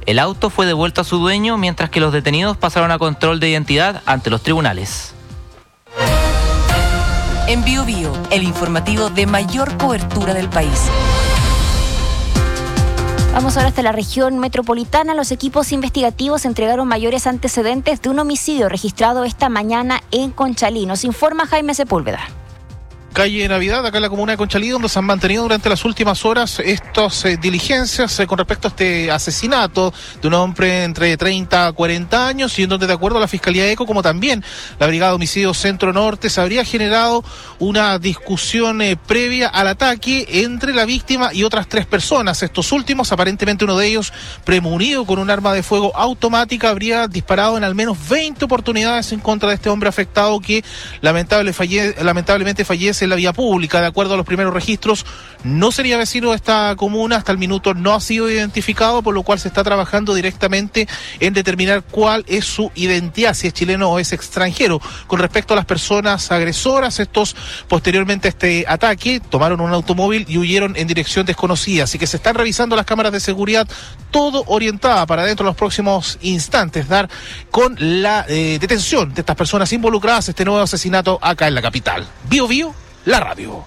El auto fue devuelto a su dueño, mientras que los detenidos pasaron a control de identidad ante los tribunales. En Bío Bío, el informativo de mayor cobertura del país. Vamos ahora hasta la región metropolitana. Los equipos investigativos entregaron mayores antecedentes de un homicidio registrado esta mañana en Conchalí. Nos informa Jaime Sepúlveda. Calle Navidad, acá en la comuna de Conchalí, donde se han mantenido durante las últimas horas estas diligencias con respecto a este asesinato de un hombre entre 30 a 40 años, y en donde, de acuerdo a la Fiscalía ECO, como también la Brigada de Homicidios Centro Norte, se habría generado una discusión previa al ataque entre la víctima y otras 3 personas. Estos últimos, aparentemente uno de ellos premunido con un arma de fuego automática, habría disparado en al menos 20 oportunidades en contra de este hombre afectado, que lamentablemente fallece en la vía pública. De acuerdo a los primeros registros, no sería vecino de esta comuna. Hasta el minuto no ha sido identificado, por lo cual se está trabajando directamente en determinar cuál es su identidad, si es chileno o es extranjero. Con respecto a las personas agresoras, estos posteriormente a este ataque tomaron un automóvil y huyeron en dirección desconocida, así que se están revisando las cámaras de seguridad, todo orientada para dentro de los próximos instantes dar con la detención de estas personas involucradas en este nuevo asesinato acá en la capital. Bío Bío, la radio.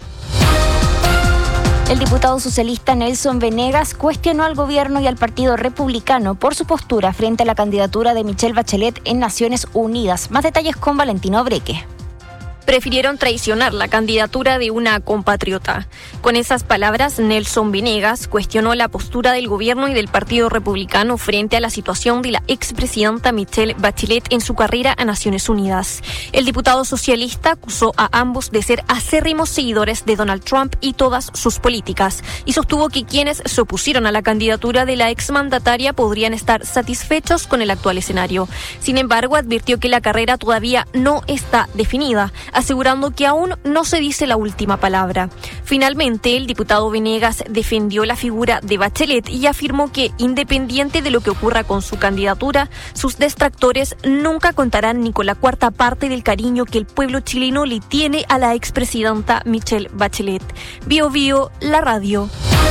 El diputado socialista Nelson Venegas cuestionó al gobierno y al Partido Republicano por su postura frente a la candidatura de Michelle Bachelet en Naciones Unidas. Más detalles con Valentino Breque. Prefirieron traicionar la candidatura de una compatriota. Con esas palabras, Nelson Venegas cuestionó la postura del gobierno y del Partido Republicano frente a la situación de la expresidenta Michelle Bachelet en su carrera a Naciones Unidas. El diputado socialista acusó a ambos de ser acérrimos seguidores de Donald Trump y todas sus políticas, y sostuvo que quienes se opusieron a la candidatura de la exmandataria podrían estar satisfechos con el actual escenario. Sin embargo, advirtió que la carrera todavía no está definida, asegurando que aún no se dice la última palabra. Finalmente, el diputado Venegas defendió la figura de Bachelet y afirmó que, independiente de lo que ocurra con su candidatura, sus detractores nunca contarán ni con la cuarta parte del cariño que el pueblo chileno le tiene a la expresidenta Michelle Bachelet. Bío Bío, la radio.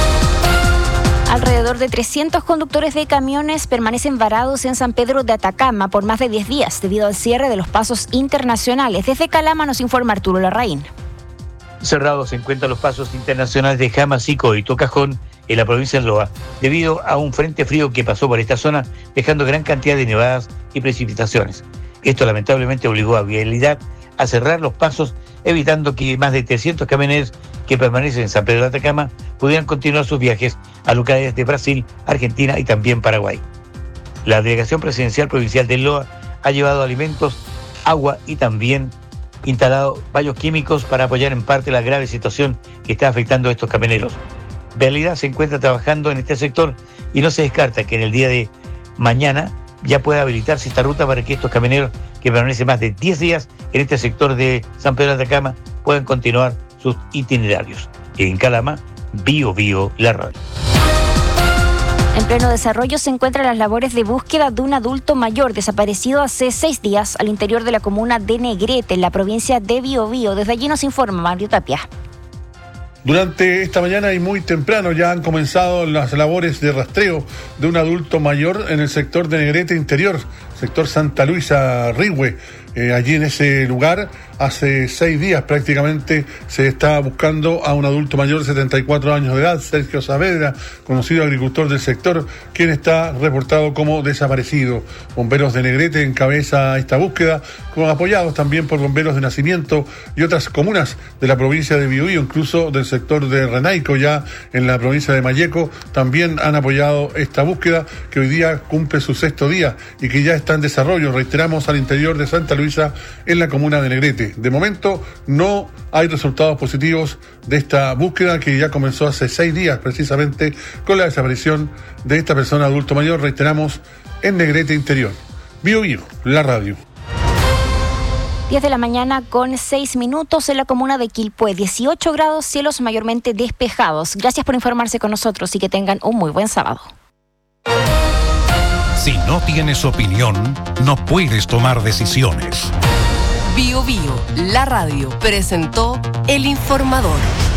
Alrededor de 300 conductores de camiones permanecen varados en San Pedro de Atacama por más de 10 días debido al cierre de los pasos internacionales. Desde Calama nos informa Arturo Larraín. Cerrados se encuentran los pasos internacionales de Jamaxico y Tocajón en la provincia de Loa, debido a un frente frío que pasó por esta zona, dejando gran cantidad de nevadas y precipitaciones. Esto lamentablemente obligó a Vialidad a cerrar los pasos, evitando que más de 300 camioneros que permanecen en San Pedro de Atacama pudieran continuar sus viajes a localidades de Brasil, Argentina y también Paraguay. La Delegación Presidencial Provincial de Loa ha llevado alimentos, agua y también instalado baños químicos para apoyar en parte la grave situación que está afectando a estos camioneros. Vialidad se encuentra trabajando en este sector y no se descarta que en el día de mañana ya pueda habilitarse esta ruta para que estos camioneros que permanecen más de 10 días en este sector de San Pedro de Atacama puedan continuar sus itinerarios. En Calama, Bío Bío, la radio. En pleno desarrollo se encuentran las labores de búsqueda de un adulto mayor desaparecido hace 6 días al interior de la comuna de Negrete, en la provincia de Bío Bío. Desde allí nos informa Mario Tapia. Durante esta mañana y muy temprano ya han comenzado las labores de rastreo de un adulto mayor en el sector de Negrete Interior, sector Santa Luisa Rihue. Allí en ese lugar, hace 6 días prácticamente, se está buscando a un adulto mayor de 74 años de edad, Sergio Saavedra, conocido agricultor del sector, quien está reportado como desaparecido. Bomberos de Negrete encabeza esta búsqueda, apoyados también por bomberos de Nacimiento y otras comunas de la provincia de Biobío, incluso del sector de Renaico, ya en la provincia de Malleco, también han apoyado esta búsqueda, que hoy día cumple su 6º día y que ya está en desarrollo, reiteramos, al interior de Santa Luisa, en la comuna de Negrete. De momento no hay resultados positivos de esta búsqueda, que ya comenzó hace 6 días precisamente con la desaparición de esta persona adulto mayor, reiteramos, en Negrete Interior. Bío Bío, la radio. 10 de la mañana con 6 minutos en la comuna de Quilpué, 18 grados, cielos mayormente despejados. Gracias por informarse con nosotros y que tengan un muy buen sábado. Si no tienes opinión, no puedes tomar decisiones. Bío Bío, la radio, presentó El Informador.